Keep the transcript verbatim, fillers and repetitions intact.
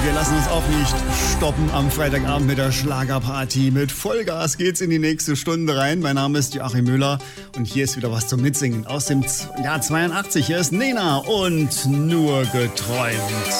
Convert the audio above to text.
wir lassen uns auch nicht stoppen am Freitagabend mit der Schlagerparty. Mit Vollgas geht's in die nächste Stunde rein. Mein Name ist Joachim Müller und hier ist wieder was zum Mitsingen aus dem Jahr zweiundachtzig. Hier ist Nena und Nur geträumt.